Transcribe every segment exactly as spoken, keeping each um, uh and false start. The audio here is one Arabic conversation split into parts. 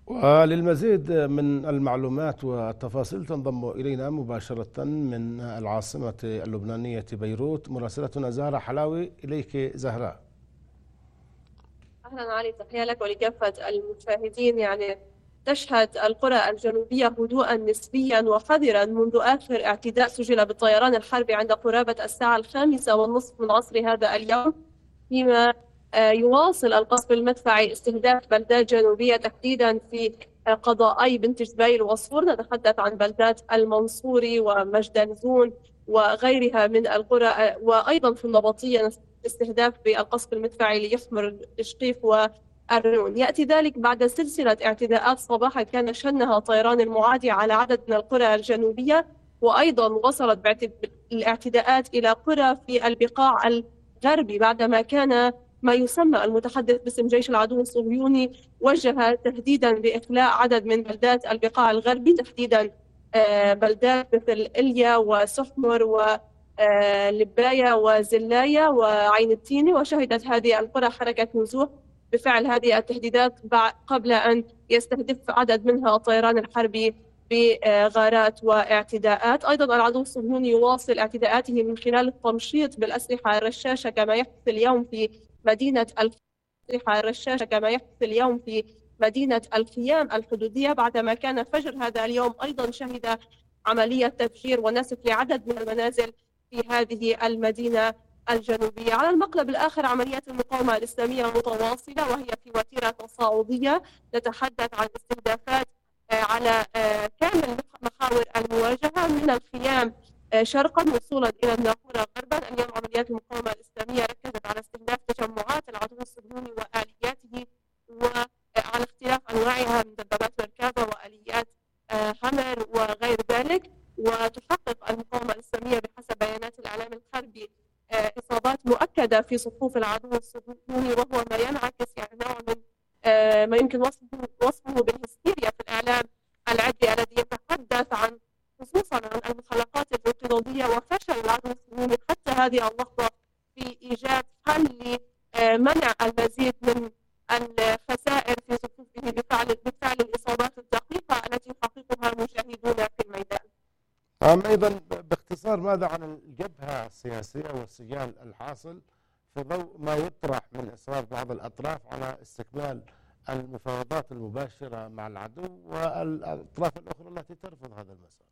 وللمزيد من المعلومات والتفاصيل تنضم إلينا مباشرة من العاصمة اللبنانية بيروت مراسلتنا زهرة حلاوي. إليك زهراء. أهلا علي، تحية لك ولكافة المشاهدين. يعني تشهد القرى الجنوبية هدوءا نسبيا وحذرا منذ آخر اعتداء سجل بالطيران الحربي عند قرابة الساعة الخامسة والنصف من عصر هذا اليوم، فيما يواصل القصف المدفعي استهداف بلدات جنوبية تحديدا في قضائي بنت جبيل وصور. نتحدث عن بلدات المنصوري ومجدلزون وغيرها من القرى، وأيضا في النبطية استهداف بالقصف المدفعي ليحمر الشقيف والرنون. يأتي ذلك بعد سلسلة اعتداءات صباحا كان شنها طيران المعادي على عدد من القرى الجنوبية، وأيضا وصلت الاعتداءات إلى قرى في البقاع الغربي بعدما كان ما يسمى المتحدث باسم جيش العدو الصهيوني وجه تهديدا بإخلاء عدد من بلدات البقاع الغربي، تحديدا بلدات مثل إليا وسحمر ولباية وزلاية وعين التيني. وشهدت هذه القرى حركة نزوح بفعل هذه التهديدات قبل أن يستهدف عدد منها الطيران الحربي بغارات واعتداءات. أيضا العدو الصهيوني يواصل اعتداءاته من خلال التمشيط بالأسلحة الرشاشة كما يحدث اليوم في مدينة الأسلحة الرشاشة كما يحدث اليوم في مدينة الخيام الحدودية، بعدما كان فجر هذا اليوم أيضا شهد عملية تفجير ونسف لعدد من المنازل في هذه المدينة الجنوبية. على المقلب الآخر عمليات المقاومة الإسلامية متواصلة وهي في وتيرة تصاعدية. نتحدث عن استهدافات على كامل محاور المواجهة من الخيام شرقا وصولا إلى النافورة غربا. اليوم عمليات المقاومة الإسلامية ركزت على استهداف تجمعات العدو الصهيوني وآلياته وعلى اختلاف أنواعها من دبابات مركبة وآليات همر وغير ذلك. وتحقق المقاومة الإسلامية بحسب بيانات الإعلام الحربي إصابات مؤكدة في صفوف العدو الصهيوني، وهو ما ينعكس يعني نوع من ما يمكن وصفه وصفه بالهستيريا في الإعلام العبري الذي يتحدث عن خصوصا عن المخلقات الانقضاضية وفشل العدو الصهيوني حتى هذه اللحظة في إيجاد حل لمنع المزيد من الخسائر في صفوفه بفعل بفعل الإصابات الدقيقة التي يحققها المجاهدون في الميدان. أم أيضا باختصار ماذا عن الجبهة السياسية والسجال الحاصل في ضوء ما يطرح من إصرار بعض الأطراف على استكمال المفاوضات المباشرة مع العدو والأطراف الأخرى التي ترفض هذا المسار؟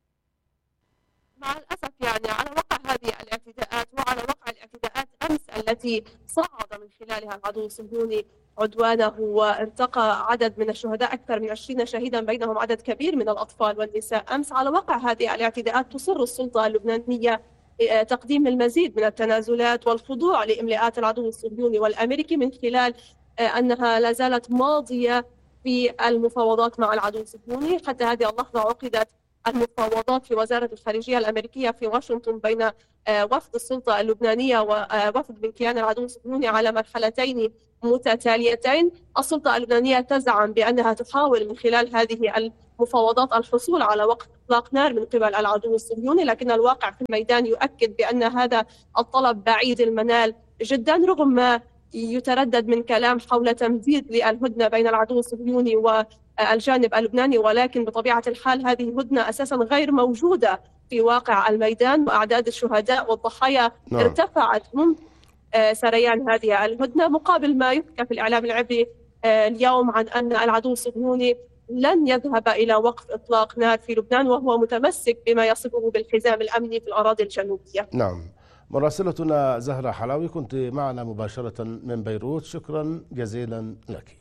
مع الأسف يعني على وقع هذه الاعتداءات وعلى وقع الاعتداءات أمس التي صعد من خلالها العدو الصهيوني عدوانه وارتقى عدد من الشهداء أكثر من عشرين شهيدا بينهم عدد كبير من الأطفال والنساء. أمس على وقع هذه الاعتداءات تصر السلطة اللبنانية تقديم المزيد من التنازلات والخضوع لإملاءات العدو الصهيوني والأمريكي من خلال أنها لا زالت ماضية في المفاوضات مع العدو الصهيوني. حتى هذه اللحظة عقدت المفاوضات في وزارة الخارجية الأمريكية في واشنطن بين وفد السلطة اللبنانية ووفد من كيان العدو الصهيوني على مرحلتين متتاليتين. السلطة اللبنانية تزعم بأنها تحاول من خلال هذه المفاوضات الحصول على وقف إطلاق نار من قبل العدو الصهيوني، لكن الواقع في الميدان يؤكد بأن هذا الطلب بعيد المنال جدا، رغم ما يتردد من كلام حول تمديد للهدنة بين العدو الصهيوني والجانب اللبناني. ولكن بطبيعة الحال هذه الهدنة أساسا غير موجودة في واقع الميدان، وأعداد الشهداء والضحايا نعم. ارتفعت منذ سريان هذه الهدنة، مقابل ما يحكى في الإعلام العبري اليوم عن أن العدو الصهيوني لن يذهب إلى وقف إطلاق نار في لبنان، وهو متمسك بما يصفه بالحزام الأمني في الأراضي الجنوبية. نعم. مراسلتنا زهرة حلاوي كنت معنا مباشرة من بيروت، شكرا جزيلا لك.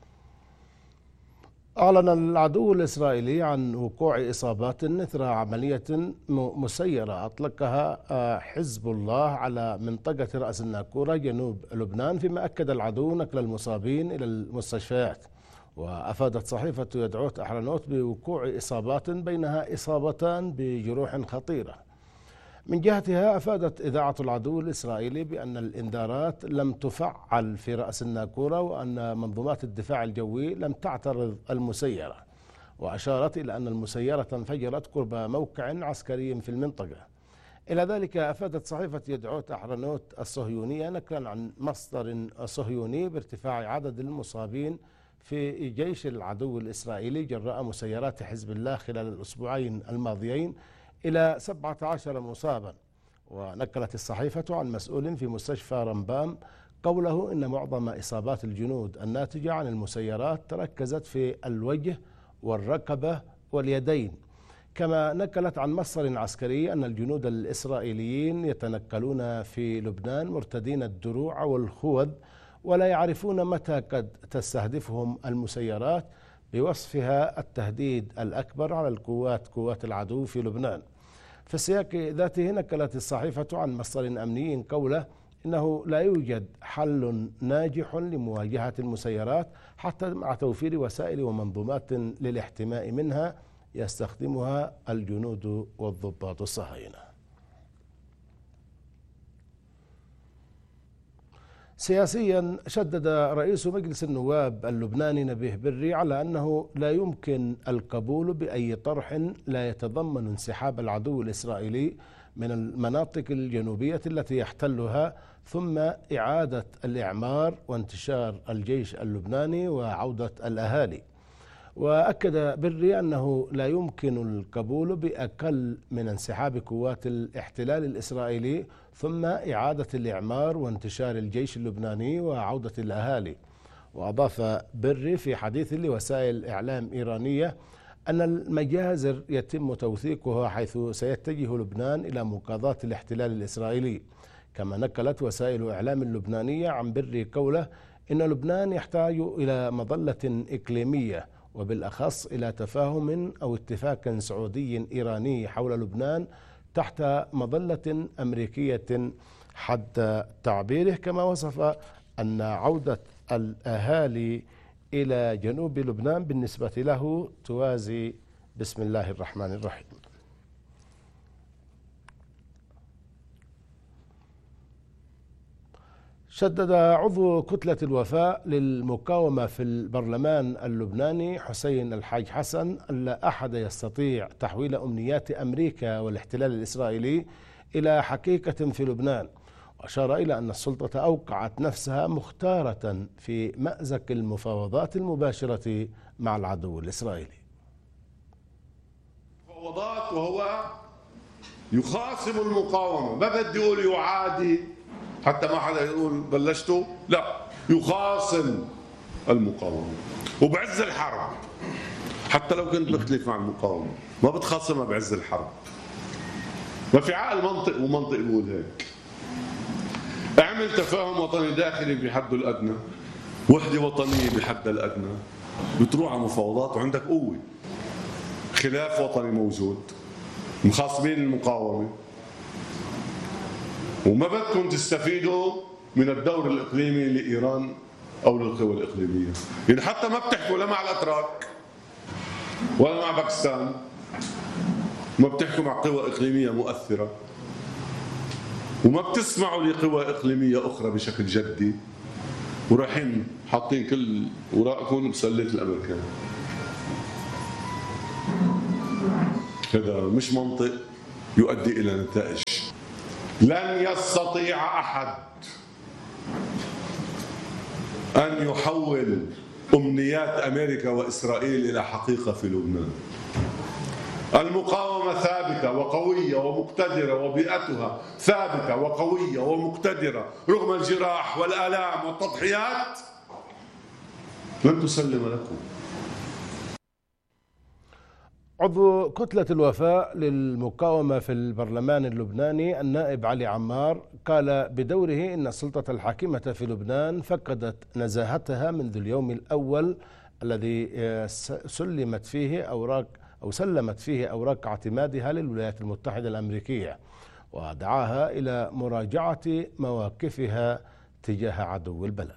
أعلن العدو الإسرائيلي عن وقوع إصابات إثر عملية مسيرة أطلقها حزب الله على منطقة رأس الناكورة جنوب لبنان، فيما أكد العدو نقل المصابين إلى المستشفيات. وأفادت صحيفة يدعوت أحرنوت بوقوع إصابات بينها إصابتان بجروح خطيرة. من جهتها أفادت إذاعة العدو الإسرائيلي بأن الإنذارات لم تفعل في رأس الناكورة وأن منظومات الدفاع الجوي لم تعترض المسيرة، وأشارت إلى أن المسيرة انفجرت قرب موقع عسكري في المنطقة. إلى ذلك أفادت صحيفة يدعوت أحرنوت الصهيونية نقلا عن مصدر صهيوني بارتفاع عدد المصابين في جيش العدو الإسرائيلي جراء مسيرات حزب الله خلال الأسبوعين الماضيين إلى سبعة عشر مصابا. ونقلت الصحيفة عن مسؤول في مستشفى رمبام قوله إن معظم إصابات الجنود الناتجة عن المسيرات تركزت في الوجه والرقبة واليدين. كما نقلت عن مصدر عسكري أن الجنود الإسرائيليين يتنقلون في لبنان مرتدين الدروع والخوذ ولا يعرفون متى قد تستهدفهم المسيرات، بوصفها التهديد الأكبر على القوات قوات العدو في لبنان. في السياق ذاته نقلت الصحيفة عن مصدر أمني قوله إنه لا يوجد حل ناجح لمواجهة المسيرات حتى مع توفير وسائل ومنظومات للاحتماء منها يستخدمها الجنود والضباط الصهاينة. سياسيا، شدد رئيس مجلس النواب اللبناني نبيه بري على أنه لا يمكن القبول بأي طرح لا يتضمن انسحاب العدو الإسرائيلي من المناطق الجنوبية التي يحتلها، ثم إعادة الإعمار وانتشار الجيش اللبناني وعودة الأهالي. وأكد بري أنه لا يمكن القبول بأقل من انسحاب قوات الاحتلال الإسرائيلي ثم إعادة الإعمار وانتشار الجيش اللبناني وعودة الأهالي. وأضاف بري في حديث لوسائل إعلام إيرانية أن المجازر يتم توثيقها حيث سيتجه لبنان إلى مقاضاة الاحتلال الإسرائيلي. كما نقلت وسائل إعلام اللبنانية عن بري قوله إن لبنان يحتاج إلى مظلة إقليمية، وبالأخص إلى تفاهم أو اتفاق سعودي إيراني حول لبنان تحت مظلة أمريكية حد تعبيره. كما وصف أن عودة الأهالي إلى جنوب لبنان بالنسبة له توازي بسم الله الرحمن الرحيم. شدد عضو كتلة الوفاء للمقاومة في البرلمان اللبناني حسين الحاج حسن أن لا أحد يستطيع تحويل أمنيات أمريكا والاحتلال الإسرائيلي إلى حقيقة في لبنان، وأشار إلى أن السلطة أوقعت نفسها مختارة في مأزق المفاوضات المباشرة مع العدو الإسرائيلي. مفاوضات وهو يخاصم المقاومة، ما بدي أقول يعادي حتى ما حدا يقول بلشتوا، لا، يخاصم المقاومة وبعز الحرب. حتى لو كنت بختلف مع المقاومة ما بتخاصمها بعز الحرب. ما في عقل منطق ومنطق بيقول هيك. اعمل تفاهم وطني داخلي بحده الأدنى، وحدة وطنية بحدها الأدنى، بتروح على مفاوضات وعندك قوة. خلاف وطني موجود، مخاصمين المقاومة، وما بدكم تستفيدوا من الدور الإقليمي لإيران أو للقوى الإقليمية. يعني حتى ما بتحكوا لا مع الأتراك ولا مع باكستان، ما بتحكوا مع قوى إقليمية مؤثرة، وما بتسمعوا لقوى إقليمية أخرى بشكل جدي، ورايحين حاطين كل وراءكم بسلة الأمريكان. هذا مش منطق يؤدي إلى نتائج. لن يستطيع أحد أن يحول أمنيات أمريكا وإسرائيل إلى حقيقة في لبنان. المقاومة ثابتة وقوية ومقتدرة، وبيئتها ثابتة وقوية ومقتدرة رغم الجراح والآلام والتضحيات، لن تسلم لكم. عضو كتلة الوفاء للمقاومة في البرلمان اللبناني النائب علي عمار قال بدوره إن السلطة الحاكمة في لبنان فقدت نزاهتها منذ اليوم الأول الذي سلمت فيه أوراق أو سلمت فيه أوراق اعتمادها للولايات المتحدة الأمريكية، ودعاها إلى مراجعة مواقفها تجاه عدو البلد.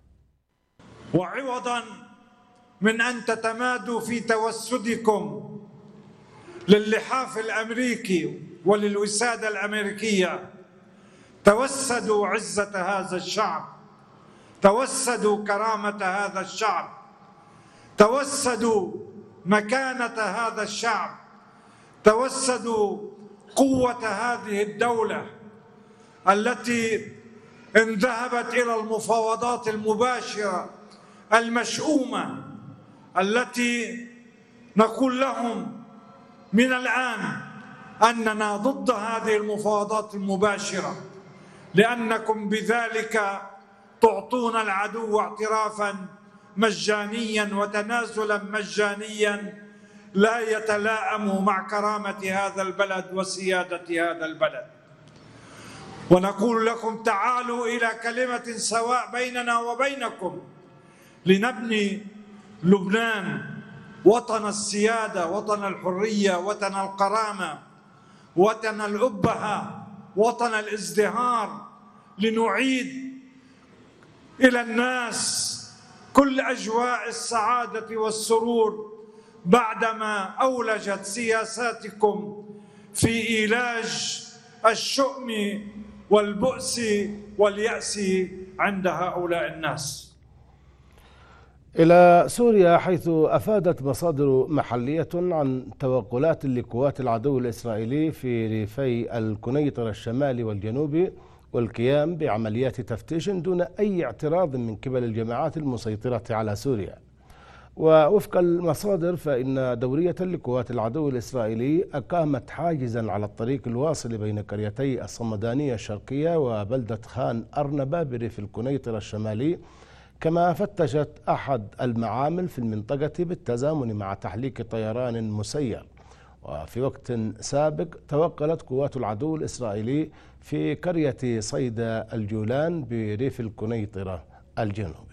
وعوضا من أن تتمادوا في توسدكم للحاف الأمريكي وللوسادة الأمريكية، توسدوا عزة هذا الشعب، توسدوا كرامة هذا الشعب، توسدوا مكانة هذا الشعب، توسدوا قوة هذه الدولة التي إن ذهبت إلى المفاوضات المباشرة المشؤومة التي نقول لهم من الآن أننا ضد هذه المفاوضات المباشرة، لأنكم بذلك تعطون العدو اعترافا مجانيا وتنازلا مجانيا لا يتلائم مع كرامة هذا البلد وسيادة هذا البلد. ونقول لكم تعالوا إلى كلمة سواء بيننا وبينكم لنبني لبنان وطن السيادة، وطن الحرية، وطن الكرامة، وطن الأبهة، وطن الازدهار، لنعيد إلى الناس كل أجواء السعادة والسرور بعدما أولجت سياساتكم في إيلاج الشؤم والبؤس واليأس عند هؤلاء الناس. إلى سوريا، حيث أفادت مصادر محلية عن توغلات لقوات العدو الإسرائيلي في ريفي الكنيطرة الشمالي والجنوبي والقيام بعمليات تفتيش دون أي اعتراض من قبل الجماعات المسيطرة على سوريا. ووفق المصادر فإن دورية لقوات العدو الإسرائيلي أقامت حاجزا على الطريق الواصل بين قريتي الصمدانية الشرقية وبلدة خان أرنبة بريف الكنيطرة الشمالي، كما فتشت أحد المعامل في المنطقة بالتزامن مع تحليق طيران مسير. وفي وقت سابق توغلت قوات العدو الإسرائيلي في قرية صيدا الجولان بريف الكنيطرة الجنوب.